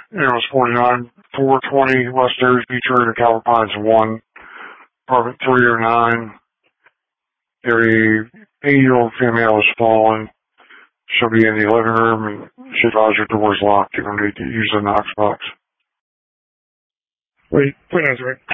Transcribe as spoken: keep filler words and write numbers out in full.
It was forty-nine, four twenty West Aries Beach Road in Calvert Pines one, apartment three oh nine. A eighty-year-old female has fallen. She'll be in the living room, and she advised her door is locked. You don't need to use the Knox box. Wait, wait, that's right.